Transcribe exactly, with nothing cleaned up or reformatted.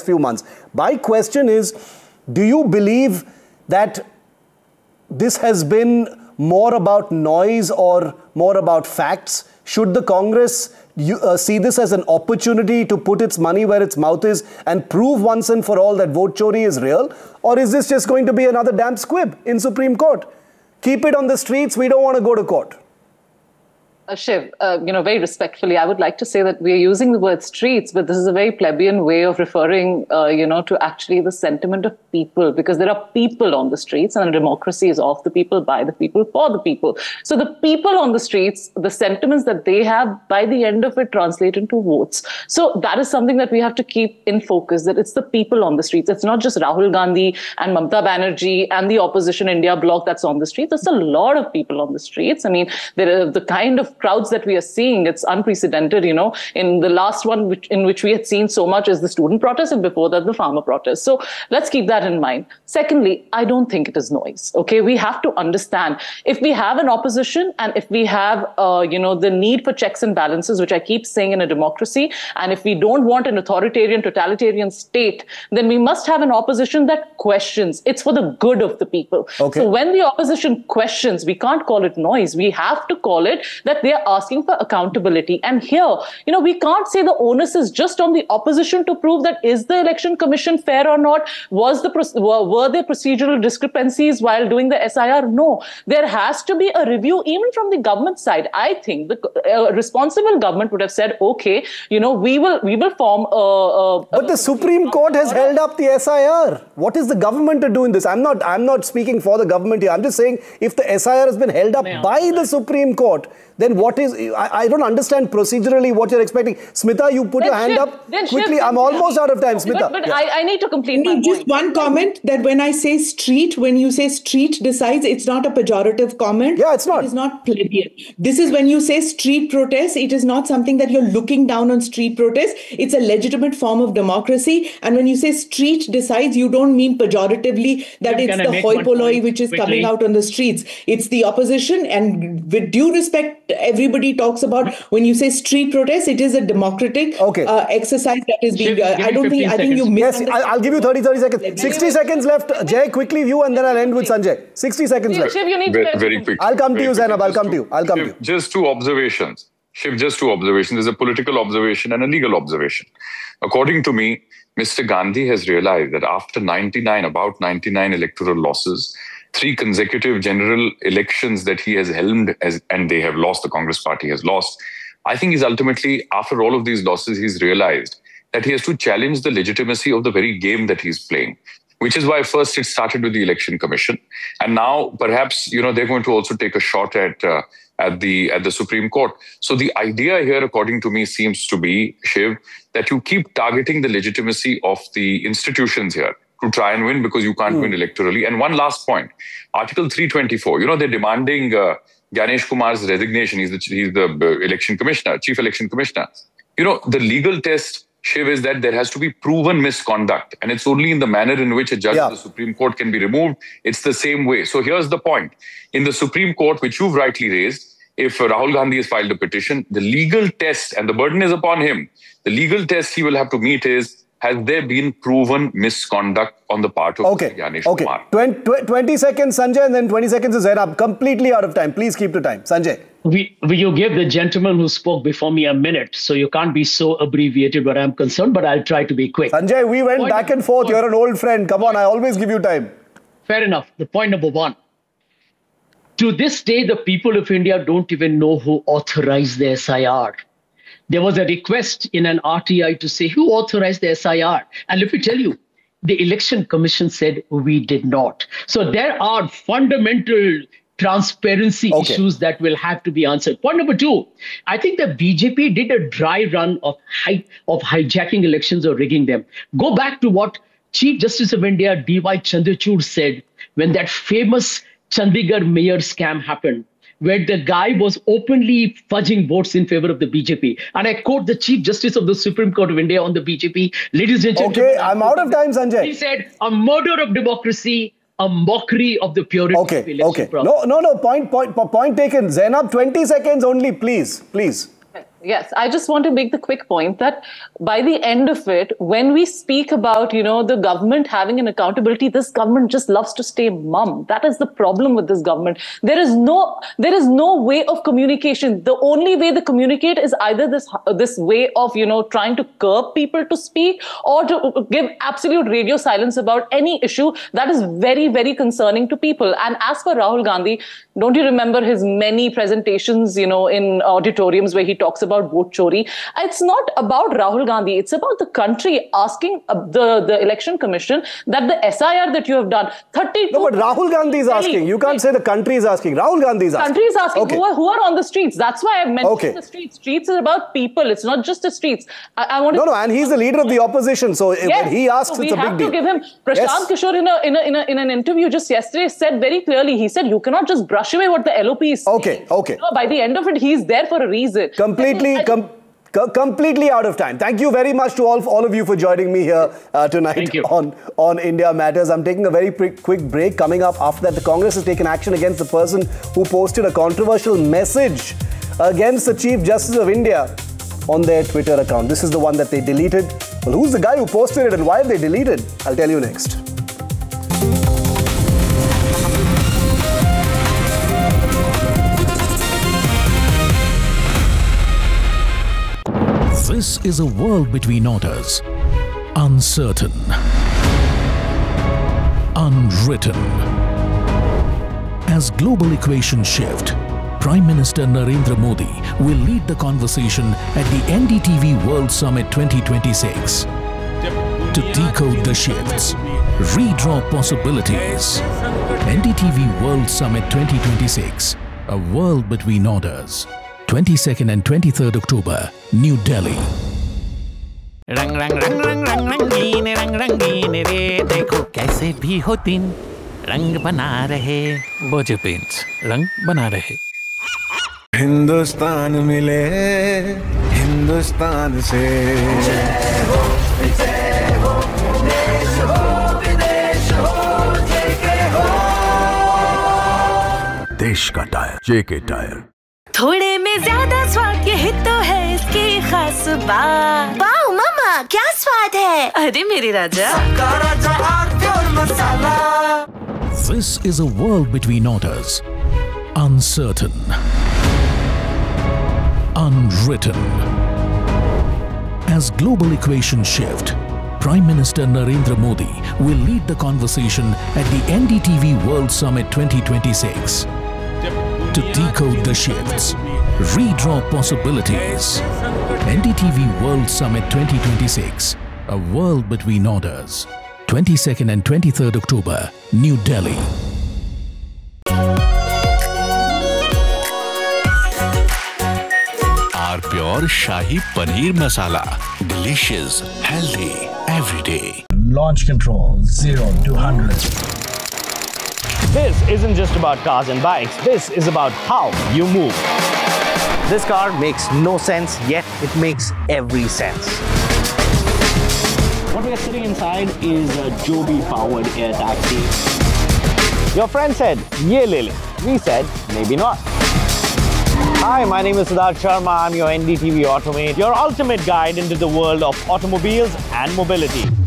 next few months. My question is, do you believe that this has been more about noise or more about facts? Should the Congress you, uh, see this as an opportunity to put its money where its mouth is and prove once and for all that vote chori is real? Or is this just going to be another damp squib in Supreme Court? Keep it on the streets, we don't want to go to court. Uh, Shiv, uh, you know, very respectfully, I would like to say that we are using the word streets, but this is a very plebeian way of referring, uh, you know, to actually the sentiment of people, because there are people on the streets, and a democracy is of the people, by the people, for the people. So the people on the streets, the sentiments that they have, by the end of it, translate into votes. So that is something that we have to keep in focus, that it's the people on the streets. It's not just Rahul Gandhi and Mamata Banerjee and the opposition India bloc that's on the streets. It's a lot of people on the streets. I mean, there are the kind of crowds that we are seeing, it's unprecedented, you know. In the last one which, in which we had seen so much is the student protest, and before that the farmer protest. So let's keep that in mind. Secondly, I don't think it is noise. Okay, we have to understand, if we have an opposition and if we have, uh, you know, the need for checks and balances, which I keep saying in a democracy, and if we don't want an authoritarian, totalitarian state, then we must have an opposition that questions. It's for the good of the people. Okay. So when the opposition questions, we can't call it noise. We have to call it that they are asking for accountability. And here, you know, we can't say the onus is just on the opposition to prove that is the election commission fair or not? Was the were, were there procedural discrepancies while doing the S I R? No. There has to be a review even from the government side. I think the uh, responsible government would have said, okay, you know, we will we will form a... a but the Supreme Court has held up the S I R. What is the government to do in this? I'm not, I'm not speaking for the government here. I'm just saying, if the S I R has been held up by the Supreme Court, then what is, I, I don't understand procedurally what you're expecting. Smita, you put then your hand Shiv, up quickly. Shiv, I'm almost out of time, Smita. But, but yes. I, I need to complete my Just point. one comment, that when I say street, when you say street decides, it's not a pejorative comment. Yeah, it's not. It is not plebeian. This is when you say street protest, it is not something that you're looking down on street protest. It's a legitimate form of democracy. And when you say street decides, you don't mean pejoratively that Can it's I the make hoi one polloi point which is quickly? coming out on the streets. It's the opposition. And with due respect, everybody talks about when you say street protest, it is a democratic okay. uh, exercise that is being. Shiv, Uh, give I me don't think. I think you Yes, misunderstand. I'll, I'll give you thirty, thirty seconds. sixty seconds left. Jay, quickly view, and then I'll end with Sanjay. sixty seconds left. Shiv, you need very, to very quick. I'll come to very you, Zainab. I'll Just come to you. I'll come Shiv, to you. Just two observations. Shiv, just two observations. There's a political observation and a legal observation. According to me, Mister Gandhi has realized that after ninety-nine, about ninety-nine electoral losses, three consecutive general elections that he has helmed, as, and they have lost, the Congress party has lost, I think he's ultimately, after all of these losses, he's realized that he has to challenge the legitimacy of the very game that he's playing, which is why first it started with the Election Commission. And now perhaps, you know, they're going to also take a shot at uh, at the at the Supreme Court. So the idea here, according to me, seems to be, Shiv, that you keep targeting the legitimacy of the institutions here to try and win, because you can't mm. win electorally. And one last point, Article three twenty-four, you know, they're demanding uh, Ganesh Kumar's resignation. He's the, he's the election commissioner, chief election commissioner. You know, the legal test, Shiv, is that there has to be proven misconduct. And it's only in the manner in which a judge yeah. of the Supreme Court can be removed. It's the same way. So here's the point. In the Supreme Court, which you've rightly raised, if Rahul Gandhi has filed a petition, the legal test, and the burden is upon him, the legal test he will have to meet is, has there been proven misconduct on the part of okay. Ganesh okay. Kumar? twenty, twenty seconds, Sanjay, and then twenty seconds is Zainab. Completely out of time. Please keep to time. Sanjay. We, we, you gave the gentleman who spoke before me a minute, so you can't be so abbreviated where I'm concerned, but I'll try to be quick. Sanjay, we went point back of, and forth. point, You're an old friend. Come on, I always give you time. Fair enough. The point number one. To this day, the people of India don't even know who authorized the S I R. There was a request in an R T I to say who authorized the S I R. And let me tell you, the Election Commission said we did not. So there are fundamental transparency okay. issues that will have to be answered. Point number two, I think the B J P did a dry run of, hi of hijacking elections or rigging them. Go back to what Chief Justice of India, D Y Chandrachud, said when that famous Chandigarh mayor scam happened, where the guy was openly fudging votes in favor of the B J P. And I quote the Chief Justice of the Supreme Court of India on the B J P. Ladies and gentlemen. Okay, I'm out of time, Sanjay. He said, a murder of democracy, a mockery of the purity okay, of election okay. process. No, no, no, point, point, point taken. Zainab, twenty seconds only, please, please. Yes, I just want to make the quick point that by the end of it, when we speak about, you know, the government having an accountability, this government just loves to stay mum. That is the problem with this government. There is no, there is no way of communication. The only way they communicate is either this, this way of, you know, trying to curb people to speak or to give absolute radio silence about any issue that is very, very concerning to people. And as for Rahul Gandhi, don't you remember his many presentations, you know, in auditoriums where he talks about vote chori? It's not about Rahul Gandhi. It's about the country asking uh, the, the election commission that the S I R that you have done, thirty-two... No, but Rahul Gandhi is asking. You can't say the country is asking. Rahul Gandhi is asking. Country is asking. Okay. Who, are, who are on the streets? That's why I mentioned Okay. the streets. Streets is about people. It's not just the streets. I, I want to... No, no, and he's the leader of the opposition. So Yes. when he asks, so it's a big deal. We have to give him... Prashant Yes. Kishore in, a, in, a, in, a, in an interview just yesterday said very clearly, he said, you cannot just brush away what the L O P is saying. Okay, okay. You know, by the end of it, he's there for a reason. Completely... Com Co completely out of time. Thank you very much to all, all of you for joining me here uh, tonight on, on India Matters. I'm taking a very quick break. Coming up after that, the Congress has taken action against the person who posted a controversial message against the Chief Justice of India on their Twitter account. This is the one that they deleted. Well, who's the guy who posted it and why have they deleted? I'll tell you next. This is a world between orders, uncertain, unwritten. As global equations shift, Prime Minister Narendra Modi will lead the conversation at the N D T V World Summit twenty twenty-six to decode the shifts, redraw possibilities. N D T V World Summit twenty twenty-six, a world between orders. twenty-second and twenty-third October, New Delhi. रंग रंग रंग रंग रंग रंगीन रंग रंगीन रे देखो कैसे भी हो दिन रंग बना रहे बोझे पेंट्स रंग बना रहे हिंदुस्तान मिले हिंदुस्तान से जय हो जय हो देश हो विदेश हो जेके हो देश का टायर जेके टायर थोड़े में ज्यादा स्वाद यही तो है इसकी खास बात। वाओ मामा क्या स्वाद है अरे मेरे राजा सबका राजा are masala. This is a world between orders, uncertain, unwritten. As global equations shift, Prime Minister Narendra Modi will lead the conversation at the N D T V World Summit twenty twenty-six to decode the shifts, redraw possibilities. N D T V World Summit twenty twenty-six, a world between orders. twenty-second and twenty-third October, New Delhi. Our Pure Shahi Paneer Masala. Delicious, healthy, every day. Launch control, zero to one hundred. This isn't just about cars and bikes. This is about how you move. This car makes no sense, yet it makes every sense. What we are sitting inside is a Joby-powered air taxi. Your friend said, ye le le. We said, maybe not. Hi, my name is Siddharth Sharma. I'm your N D T V Automate, your ultimate guide into the world of automobiles and mobility.